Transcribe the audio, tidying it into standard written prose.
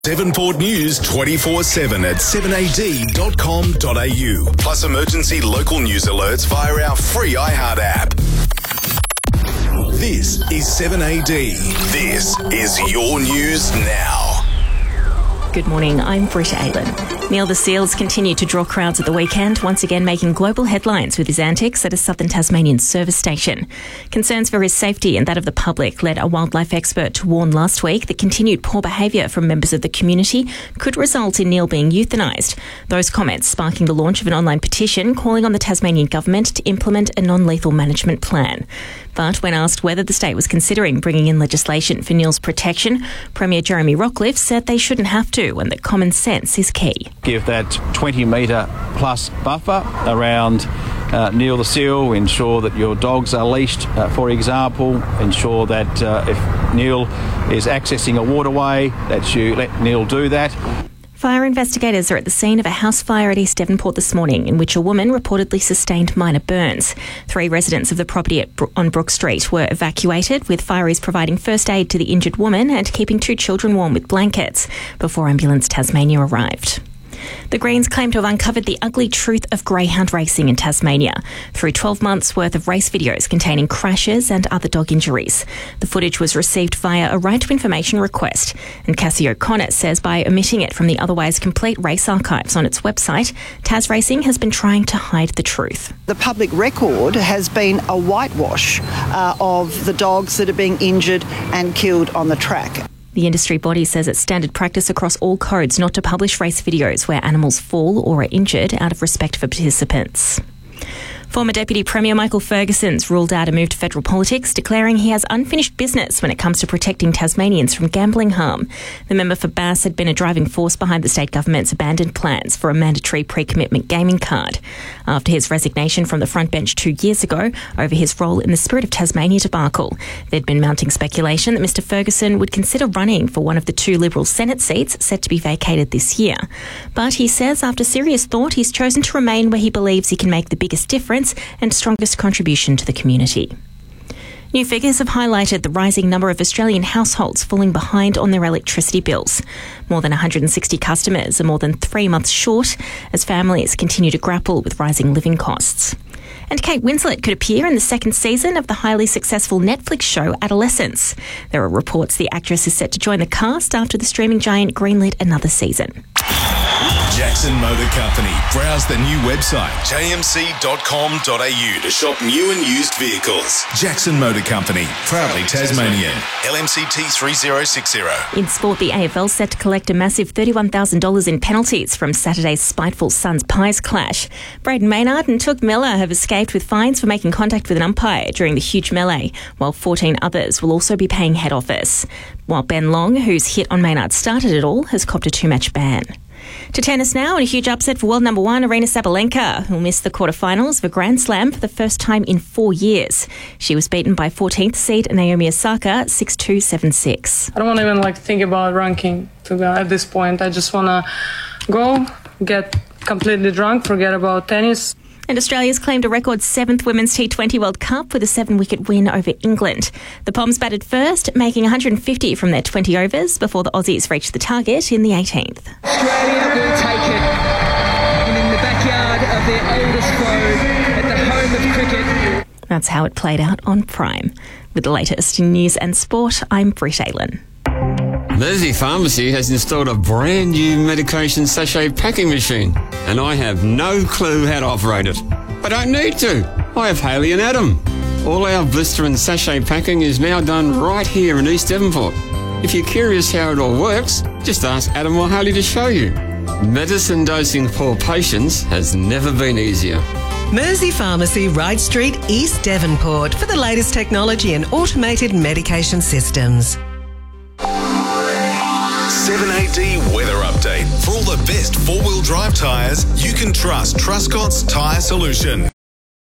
Devonport News 24/7 at 7ad.com.au. Plus emergency local news alerts via our free iHeart app. This is 7AD. This is your news now. Good morning, I'm Britta Aylan. Neil the Seals continued to draw crowds at the weekend, once again making global headlines with his antics at a southern Tasmanian service station. Concerns for his safety and that of the public led a wildlife expert to warn last week that continued poor behaviour from members of the community could result in Neil being euthanised. Those comments sparking the launch of an online petition calling on the Tasmanian government to implement a non-lethal management plan. But when asked whether the state was considering bringing in legislation for Neil's protection, Premier Jeremy Rockliff said they shouldn't have to and that common sense is key. Give that 20 metre plus buffer around Neil the Seal, ensure that your dogs are leashed, for example, ensure that if Neil is accessing a waterway, that you let Neil do that. Fire investigators are at the scene of a house fire at East Devonport this morning in which a woman reportedly sustained minor burns. 3 residents of the property on Brook Street were evacuated, with fireys providing first aid to the injured woman and keeping 2 children warm with blankets before Ambulance Tasmania arrived. The Greens claim to have uncovered the ugly truth of greyhound racing in Tasmania through 12 months' worth of race videos containing crashes and other dog injuries. The footage was received via a right to information request, and Cassie O'Connor says by omitting it from the otherwise complete race archives on its website, Tas Racing has been trying to hide the truth. The public record has been a whitewash of the dogs that are being injured and killed on the track. The industry body says it's standard practice across all codes not to publish race videos where animals fall or are injured out of respect for participants. Former Deputy Premier Michael Ferguson's ruled out a move to federal politics, declaring he has unfinished business when it comes to protecting Tasmanians from gambling harm. The member for Bass had been a driving force behind the state government's abandoned plans for a mandatory pre-commitment gaming card. After his resignation from the front bench 2 years ago over his role in the Spirit of Tasmania debacle, there'd been mounting speculation that Mr Ferguson would consider running for one of the 2 Liberal Senate seats set to be vacated this year. But he says after serious thought he's chosen to remain where he believes he can make the biggest difference and strongest contribution to the community. New figures have highlighted the rising number of Australian households falling behind on their electricity bills. More than 160 customers are more than 3 months short as families continue to grapple with rising living costs. And Kate Winslet could appear in the 2nd season of the highly successful Netflix show Adolescence. There are reports the actress is set to join the cast after the streaming giant greenlit another season. Jackson Motor Company. Browse the new website, jmc.com.au, to shop new and used vehicles. Jackson Motor Company, proudly Tasmanian. LMCT 3060. In sport, the AFL set to collect a massive $31,000 in penalties from Saturday's spiteful Suns Pies clash. Braden Maynard and Touk Miller have escaped with fines for making contact with an umpire during the huge melee, while 14 others will also be paying head office. While Ben Long, whose hit on Maynard started it all, has copped a 2-match ban. To tennis now, and a huge upset for world number 1 Aryna Sabalenka, who'll miss the quarterfinals of a Grand Slam for the first time in 4 years. She was beaten by 14th seed Naomi Osaka 6-2, 7-6. I don't want to even think about ranking at this point. I just want to go, get completely drunk, forget about tennis. And Australia's claimed a record 7th Women's T20 World Cup with a 7-wicket win over England. The Poms batted first, making 150 from their 20 overs before the Aussies reached the target in the 18th. Australia will take it. And in the backyard of their oldest road at the home of cricket. That's how it played out on Prime. With the latest in news and sport, I'm Britta Aylan. Mersey Pharmacy has installed a brand new medication sachet packing machine, and I have no clue how to operate it. I don't need to. I have Haley and Adam. All our blister and sachet packing is now done right here in East Devonport. If you're curious how it all works, just ask Adam or Haley to show you. Medicine dosing for patients has never been easier. Mersey Pharmacy, Wright Street, East Devonport, for the latest technology and automated medication systems. 7AD weather update. For all the best 4-wheel drive tyres, you can trust Truscott's Tyre Solution.